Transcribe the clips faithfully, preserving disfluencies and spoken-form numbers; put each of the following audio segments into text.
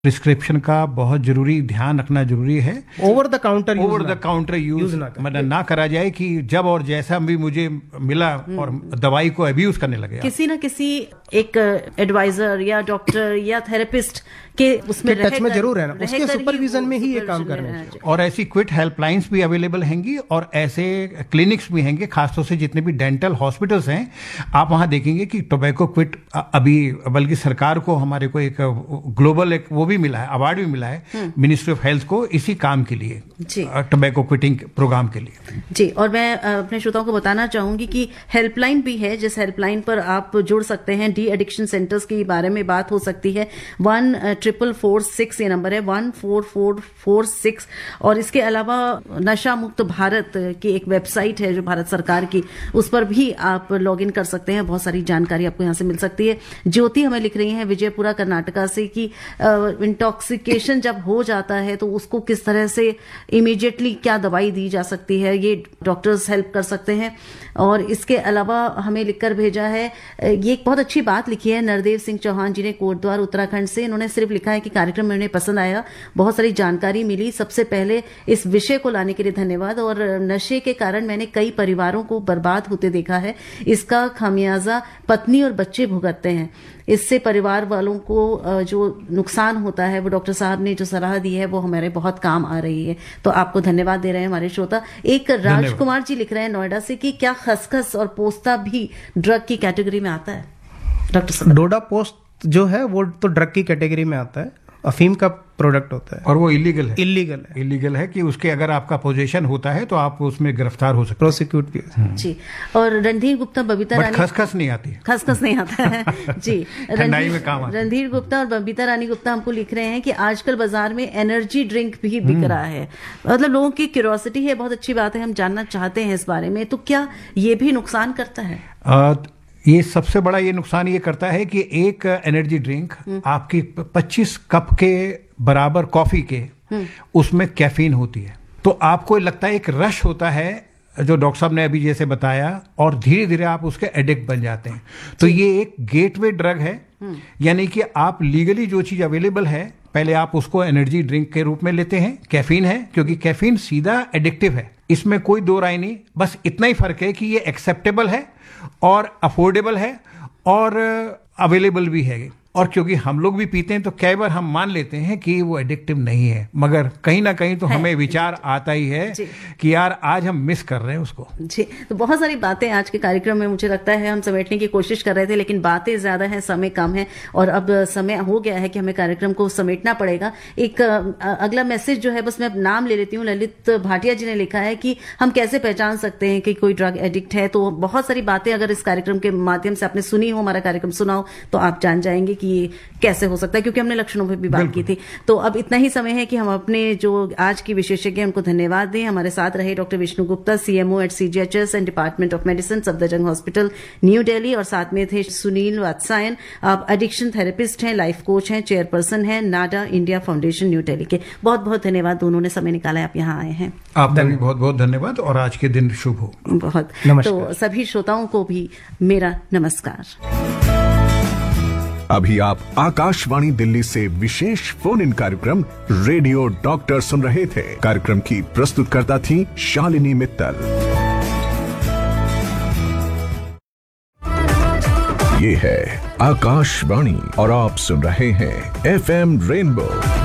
Prescription का बहुत जरूरी ध्यान रखना जरूरी है। Over the counter over the counter use मतलब ना करा जाए कि जब और जैसा भी मुझे मिला और दवाई को अब्यूज करने लगे। किसी ना किसी एक एडवाइजर या डॉक्टर या थेरेपिस्ट के उसमें टच में जरूर रहना, उसके सुपरविजन में ही ये काम करना चाहिए। और ऐसी क्विट हेल्पलाइंस भी अवेलेबल हैंगी और ऐसे क्लिनिक्स भी हैंगे, खासतौर से जितने भी डेंटल हॉस्पिटल्स हैं आप वहां देखेंगे कि टोबैको क्विट अभी बल्कि सरकार को हमारे को एक ग्लोबल एक वो भी मिला है, अवार्ड भी मिला है मिनिस्ट्री ऑफ हेल्थ को इसी काम के लिए, टोबैको क्विटिंग प्रोग्राम के लिए। जी, और मैं अपने श्रोताओं को बताना चाहूंगी कि हेल्पलाइन भी है, जिस हेल्पलाइन पर आप जुड़ सकते हैं। डी एडिक्शन सेंटर्स के बारे में बात हो सकती है। वन ट्रिपल फोर सिक्स ये नंबर है, one four four four six. और इसके अलावा नशा मुक्त भारत की एक वेबसाइट है जो भारत सरकार की, उस पर भी आप लॉग इन कर सकते हैं। बहुत सारी जानकारी आपको यहाँ से मिल सकती है। ज्योति हमें लिख रही है विजयपुरा कर्नाटका से कि इंटॉक्सिकेशन जब हो जाता है तो उसको किस तरह से इमीडिएटली क्या दवाई दी जा सकती है, ये डॉक्टर्स हेल्प कर सकते हैं। और इसके अलावा हमें लिखकर भेजा है, ये एक बहुत अच्छी बात लिखी है नरदेव सिंह चौहान जी ने कोटद्वार उत्तराखंड से। इन्होंने सिर्फ लिखा है कि कार्यक्रम में उन्हें पसंद आया, बहुत सारी जानकारी मिली। सबसे पहले इस विषय को लाने के लिए धन्यवाद। और नशे के कारण मैंने कई परिवारों को बर्बाद होते देखा है, इसका खामियाजा पत्नी और बच्चे भुगतते हैं। इससे परिवार वालों को जो नुकसान होता है, वो डॉक्टर साहब ने जो सलाह दी है वो हमारे बहुत काम आ रही है। तो आपको धन्यवाद दे रहे हैं हमारे श्रोता। एक राजकुमार जी लिख रहे हैं नोएडा से कि क्या खसखस और पोस्ता भी ड्रग की कैटेगरी में आता है? डॉक्टर साहब, डोडा पोस्ट जो है वो तो ड्रग की कैटेगरी में आता है, अफीम का प्रोडक्ट होता है और वो इलीगल है। इलीगल है इलीगल है कि उसके अगर आपका पोजीशन होता है तो आप उसमें गिरफ्तार हो सकते हैं, प्रोसिक्यूट भी। जी, और रणधीर गुप्ता बबीता रानी, खसखस नहीं आती, खसखस नहीं आता है जी। रणधीर में काम रणधीर गुप्ता और बबीता रानी गुप्ता हमको लिख रहे हैं कि आजकल बाजार में एनर्जी ड्रिंक भी बिक रहा है। मतलब लोगों की क्यूरियोसिटी है, बहुत अच्छी बात है, हम जानना चाहते हैं इस बारे में। तो क्या ये भी नुकसान करता है? आ, ये सबसे बड़ा ये नुकसान ये करता है कि एक एनर्जी ड्रिंक आपकी पच्चीस कप के बराबर कॉफी के उसमें कैफीन होती है, तो आपको लगता है एक रश होता है जो डॉक्टर साहब ने अभी जैसे बताया, और धीरे धीरे आप उसके एडिक्ट बन जाते हैं। तो ये एक गेटवे ड्रग है, यानी कि आप लीगली जो चीज अवेलेबल है पहले आप उसको एनर्जी ड्रिंक के रूप में लेते हैं। कैफीन है, क्योंकि कैफीन सीधा एडिक्टिव है, इसमें कोई दो राय नहीं। बस इतना ही फर्क है कि ये एक्सेप्टेबल है और अफोर्डेबल है और अवेलेबल भी है। और क्योंकि हम लोग भी पीते हैं तो कई बार हम मान लेते हैं कि वो एडिक्टिव नहीं है, मगर कहीं ना कहीं तो हमें विचार आता ही है कि यार आज हम मिस कर रहे हैं उसको। जी, तो बहुत सारी बातें आज के कार्यक्रम में मुझे लगता है हम समेटने की कोशिश कर रहे थे, लेकिन बातें ज्यादा हैं, समय कम है और अब समय हो गया है कि हमें कार्यक्रम को समेटना पड़ेगा। एक अगला मैसेज जो है, बस मैं नाम ले लेती हूँ, ललित भाटिया जी ने लिखा है कि हम कैसे पहचान सकते हैं कि कोई ड्रग एडिक्ट है। तो बहुत सारी बातें अगर इस कार्यक्रम के माध्यम से आपने सुनी हो, हमारा कार्यक्रम सुना हो, तो आप जान जाएंगे कि ये कैसे हो सकता है, क्योंकि हमने लक्षणों पर भी बात की थी। तो अब इतना ही समय है कि हम अपने जो आज की विशेषज्ञ उनको धन्यवाद दें। हमारे साथ रहे doctor Vishnu Gupta, CMO eight CGHS and department of medicine, Safdarjung hospital, new Delhi, और साथ में थे सुनील वात्सायन, आप एडिक्शन थेरेपिस्ट हैं, लाइफ कोच हैं, चेयरपर्सन हैं नाडा इंडिया फाउंडेशन न्यू दिल्ली के। बहुत बहुत धन्यवाद, दोनों ने समय निकाला, आप यहाँ आए हैं। आपका भी बहुत बहुत धन्यवाद और आज के दिन शुभ हो। बहुत तो सभी श्रोताओं को भी मेरा नमस्कार। अभी आप आकाशवाणी दिल्ली से विशेष फोन इन कार्यक्रम रेडियो डॉक्टर सुन रहे थे। कार्यक्रम की प्रस्तुतकर्ता थी शालिनी मित्तल। ये है आकाशवाणी और आप सुन रहे हैं एफएम रेनबो।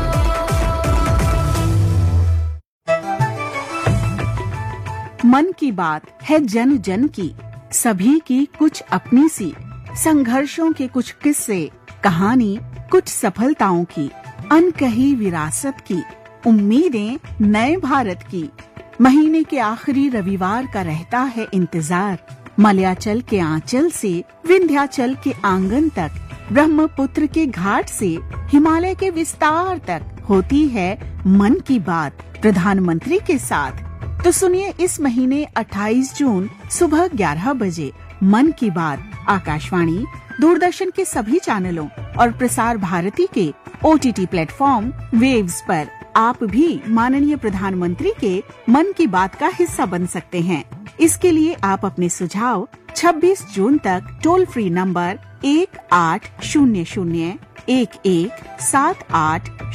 मन की बात है जन जन की, सभी की कुछ अपनी सी, संघर्षों के कुछ किस्से, कहानी कुछ सफलताओं की, अनकही विरासत की, उम्मीदें नए भारत की। महीने के आखिरी रविवार का रहता है इंतजार, मलयाचल के आंचल से विंध्याचल के आंगन तक, ब्रह्मपुत्र के घाट से हिमालय के विस्तार तक होती है मन की बात प्रधानमंत्री के साथ। तो सुनिए इस महीने अट्ठाईस जून सुबह ग्यारह बजे मन की बात आकाशवाणी, दूरदर्शन के सभी चैनलों और प्रसार भारती के ओटीटी प्लेटफॉर्म वेव्स पर। आप भी माननीय प्रधानमंत्री के मन की बात का हिस्सा बन सकते हैं। इसके लिए आप अपने सुझाव छब्बीस जून तक टोल फ्री नंबर एक आठ शून्य शून्य एक एक सात आठ